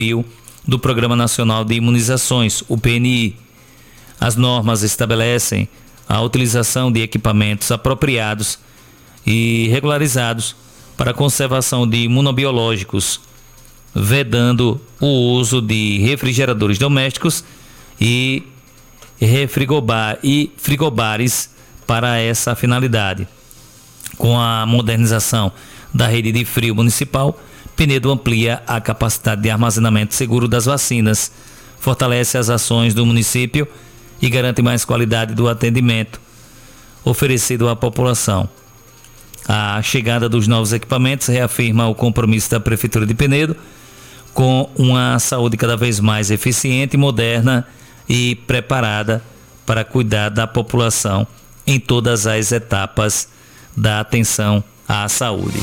do Programa Nacional de Imunizações, o PNI. As normas estabelecem a utilização de equipamentos apropriados e regularizados para a conservação de imunobiológicos, vedando o uso de refrigeradores domésticos e frigobares para essa finalidade. Com a modernização da rede de frio municipal, Penedo amplia a capacidade de armazenamento seguro das vacinas, fortalece as ações do município e garante mais qualidade do atendimento oferecido à população. A chegada dos novos equipamentos reafirma o compromisso da Prefeitura de Penedo com uma saúde cada vez mais eficiente, moderna e preparada para cuidar da população em todas as etapas da atenção à saúde.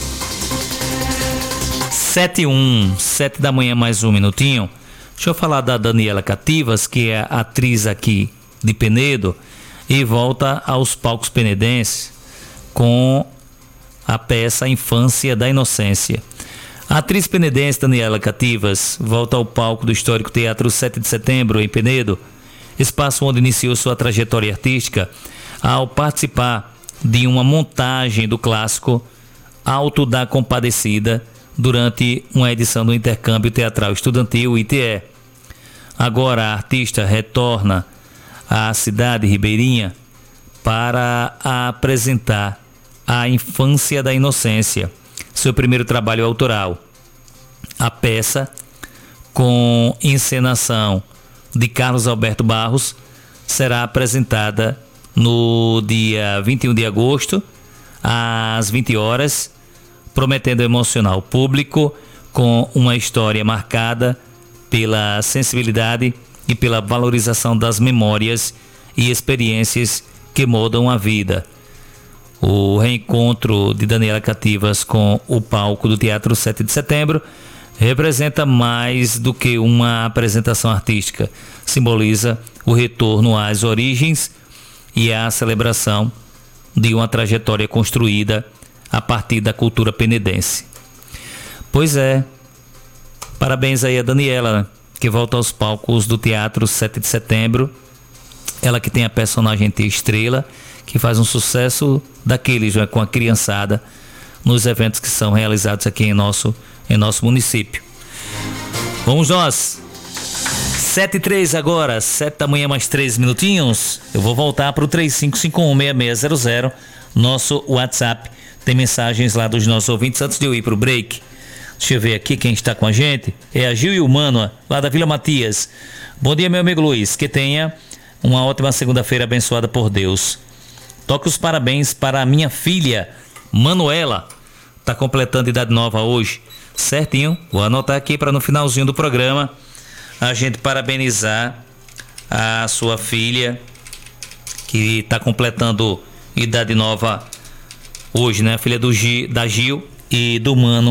7 da manhã, mais um minutinho. Deixa eu falar da Daniela Cativas, que é atriz aqui de Penedo e volta aos palcos penedenses com a peça Infância da Inocência. A atriz penedense Daniela Cativas volta ao palco do histórico Teatro 7 de Setembro, em Penedo, espaço onde iniciou sua trajetória artística, ao participar de uma montagem do clássico Alto da Compadecida durante uma edição do Intercâmbio Teatral Estudantil ITE. Agora a artista retorna à cidade ribeirinha para apresentar A Infância da Inocência, seu primeiro trabalho autoral. A peça, com encenação de Carlos Alberto Barros, será apresentada no dia 21 de agosto, às 20 horas, prometendo emocionar o público com uma história marcada pela sensibilidade e pela valorização das memórias e experiências que moldam a vida. O reencontro de Daniela Cativas com o palco do Teatro 7 de Setembro representa mais do que uma apresentação artística. Simboliza o retorno às origens e a celebração de uma trajetória construída a partir da cultura penedense. Pois é, parabéns aí a Daniela, que volta aos palcos do Teatro 7 de Setembro. Ela que tem a personagem Tia Estrela, que faz um sucesso daqueles, já com a criançada, nos eventos que são realizados aqui em nosso município. Vamos nós! 7h03 agora, 7 da manhã mais 3 minutinhos. Eu vou voltar para o 35516600, nosso WhatsApp. Tem mensagens lá dos nossos ouvintes antes de eu ir para o break. Deixa eu ver aqui quem está com a gente. É a Gil e o Manoa, lá da Vila Matias. Bom dia, meu amigo Luiz. Que tenha uma ótima segunda-feira abençoada por Deus. Toque os parabéns para a minha filha, Manuela. Está completando idade nova hoje. Certinho. Vou anotar aqui para no finalzinho do programa a gente parabenizar a sua filha, que está completando idade nova hoje, né? Filha da Gil e do Mano.